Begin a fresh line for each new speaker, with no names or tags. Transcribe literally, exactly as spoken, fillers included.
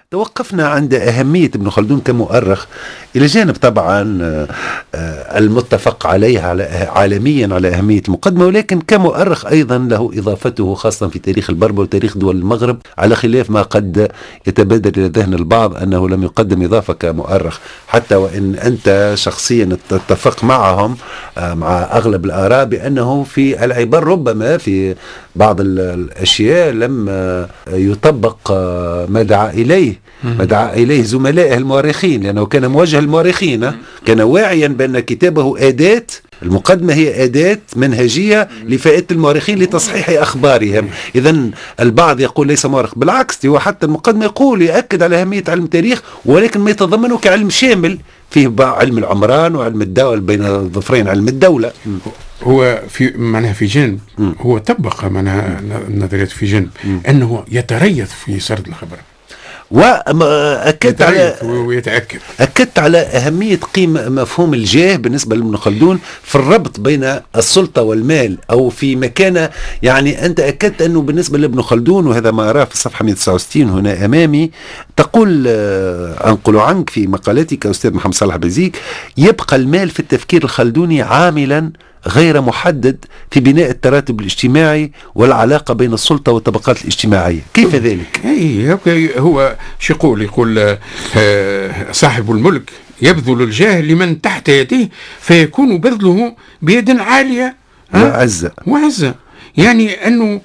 توقفنا عند أهمية ابن خلدون كمؤرخ، إلى جانب طبعا المتفق عليها عالميا على أهمية المقدمة، ولكن كمؤرخ أيضا له إضافته خاصة في تاريخ البربر وتاريخ دول المغرب، على خلاف ما قد يتبادر إلى ذهن البعض أنه لم يقدم إضافة كمؤرخ، حتى وإن أنت شخصيا تتفق معهم مع أغلب الآراء بأنه في العبر ربما في بعض الأشياء لم يطبق ما دعا إليه ما دعا إليه زملائه المؤرخين، لأنه كان موجه للمؤرخين، كان واعيا بأن كتابه أداة، المقدمة هي أداة منهجية لفائدة المؤرخين لتصحيح أخبارهم. إذن البعض يقول ليس مؤرخ، بالعكس هو حتى المقدمة يقول يأكد على أهمية علم التاريخ، ولكن ما يتضمنه كعلم شامل فيه علم العمران وعلم الدولة بين الظفرين علم الدولة.
هو في معناها في جانب هو طبق معناها النظريات في جانب أنه يتريث في سرد الخبر،
وأكدت على
ويتأكد
أكدت على أهمية قيمة مفهوم الجاه بالنسبة لابن خلدون في الربط بين السلطة والمال، أو في مكانة. يعني أنت أكدت أنه بالنسبة لابن خلدون، وهذا ما أراه في الصفحة مئة وتسعة وستين هنا أمامي، تقول أنقل عنك في مقالتك أستاذ محمد صالح بزيك: يبقى المال في التفكير الخلدوني عاملا غير محدد في بناء التراتب الاجتماعي والعلاقة بين السلطة والطبقات الاجتماعية. كيف ذلك؟
أي هو شو يقول يقول صاحب الملك يبذل الجاه لمن تحت يديه فيكون بذله بيد عالية
وعزة
وعزة يعني أنه